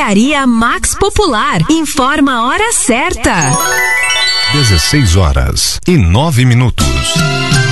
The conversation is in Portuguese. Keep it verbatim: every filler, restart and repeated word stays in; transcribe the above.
Drogaria Max Popular. Informa a hora certa. dezesseis horas e nove minutos.